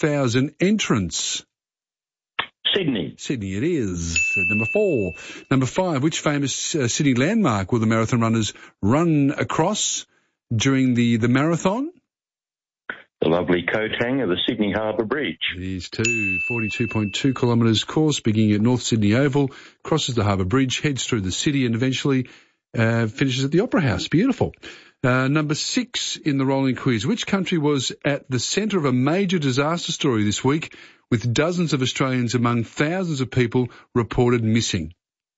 100,000 entrants? Sydney. Sydney it is. Number 4. Number 5, which famous Sydney landmark will the marathon runners run across during the marathon? The lovely coat-hang of the Sydney Harbour Bridge. It is too. 42.2 kilometres course, beginning at North Sydney Oval, crosses the Harbour Bridge, heads through the city and eventually finishes at the Opera House. Beautiful. Number 6 in the rolling quiz. Which country was at the centre of a major disaster story this week, with dozens of Australians among thousands of people reported missing?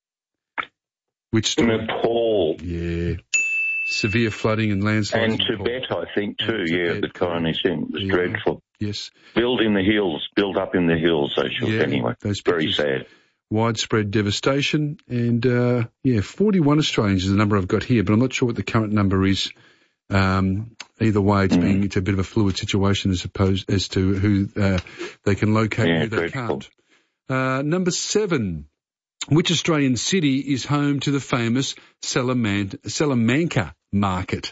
Which story? Nepal. Yeah. Severe flooding and landslides. And Tibet, I think, too. Yeah, the tiny thing. It was dreadful. Yes. Built up in the hills, they should. Anyway, those very sad. Widespread devastation. And, 41 Australians is the number I've got here, but I'm not sure what the current number is. Either way, it's a bit of a fluid situation as to who they can locate and who they can't. Number 7. Which Australian city is home to the famous Salamanca market?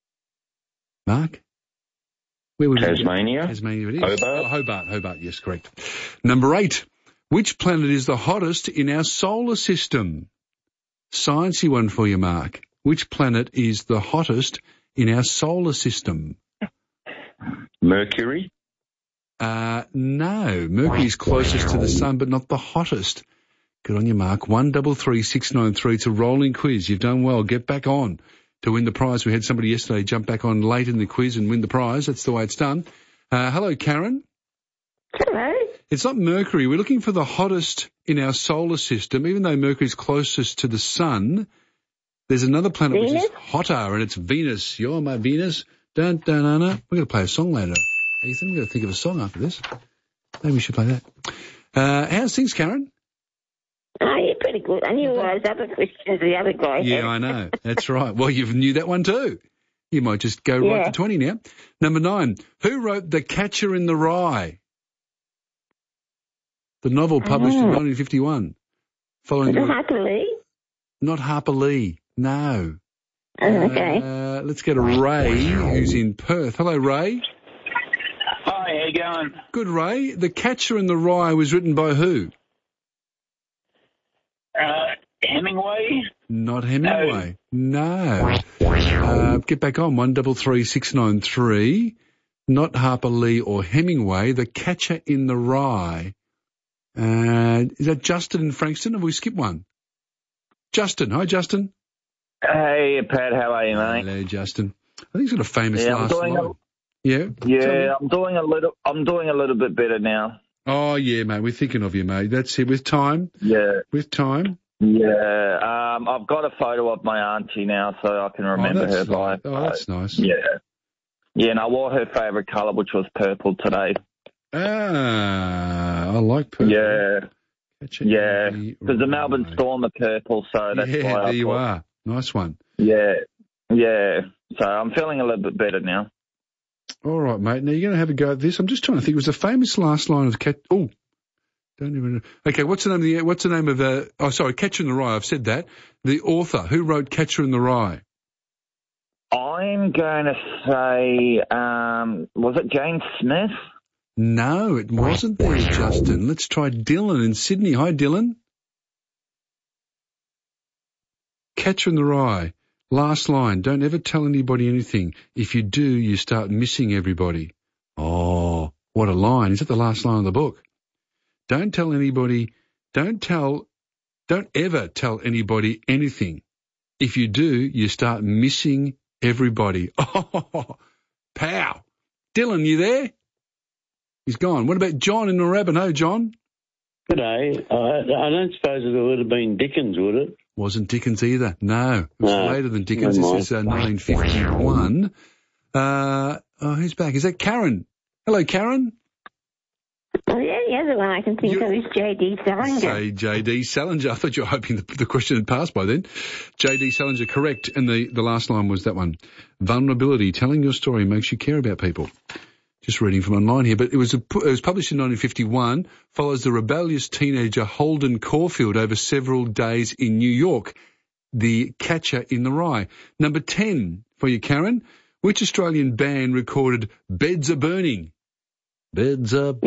Mark? Where was Tasmania? It? Tasmania it is. Hobart. Hobart, yes, correct. Number 8. Which planet is the hottest in our solar system? Sciencey one for you, Mark. Which planet is the hottest in our solar system? Mercury? No. Mercury is closest to the sun, but not the hottest. Good on you, Mark. 133693. It's a rolling quiz. You've done well. Get back on to win the prize. We had somebody yesterday jump back on late in the quiz and win the prize. That's the way it's done. Hello, Karen. Hello. It's not Mercury. We're looking for the hottest in our solar system. Even though Mercury's closest to the sun, there's another planet Venus? which is hotter, and it's Venus. You're my Venus. Dun, dun, dun, dun. We're going to play a song later. Ethan, we're going to think of a song after this. Maybe we should play that. How's things, Karen? Oh, you're pretty good. I knew those other questions the other guy had. Yeah, I know. That's right. Well, you knew that one too. You might just go right to 20 now. Number 9. Who wrote The Catcher in the Rye? The novel published in 1951. Following Harper Lee? Not Harper Lee. No. Okay. Let's go to Ray, who's in Perth. Hello, Ray. Hi, how you going? Good, Ray. The Catcher in the Rye was written by who? Hemingway? Not Hemingway. No. Get back on. 133693. Not Harper Lee or Hemingway. The Catcher in the Rye. Is that Justin in Frankston? Have we skipped one? Justin. Hi, Justin. Hey, Pat. How are you, mate? Hello, Justin. I think he's got a famous last line. Yeah, I'm doing a little bit better now. Oh yeah, mate. We're thinking of you, mate. That's it. With time. Yeah. With time. Yeah. I've got a photo of my auntie now, so I can remember her by. Oh, that's nice. Yeah. Yeah, and I wore her favourite colour, which was purple today. I like purple. Yeah. Yeah. Because the Melbourne Storm are purple, so that's why there you are. Nice one. Yeah. Yeah. So I'm feeling a little bit better now. All right, mate. Now, you're going to have a go at this. I'm just trying to think. It was the famous last line of Cat... Oh, don't even know. Okay, what's the name of... Catcher in the Rye. I've said that. The author. Who wrote Catcher in the Rye? I'm going to say... was it Jane Smith? No, it wasn't there, Justin. Let's try Dylan in Sydney. Hi, Dylan. Catcher in the Rye. Last line. Don't ever tell anybody anything. If you do, you start missing everybody. Oh, what a line. Is that the last line of the book? Don't ever tell anybody anything. If you do, you start missing everybody. Oh, pow. Dylan, you there? He's gone. What about John in Moorabbin? Oh, John. Good day. I don't suppose it would have been Dickens, would it? Wasn't Dickens either. No. It was later than Dickens. This is 1951. Who's back? Is that Karen? Hello, Karen. Oh, yeah, the other one I can think of is J.D. Salinger. Say J.D. Salinger. I thought you were hoping the question had passed by then. J.D. Salinger, correct. And the last line was that one. Vulnerability. Telling your story makes you care about people. Just reading from online here, but it was published in 1951, follows the rebellious teenager Holden Caulfield over several days in New York. The Catcher in the Rye. Number 10 for you, Karen. Which Australian band recorded Beds Are Burning? Beds Are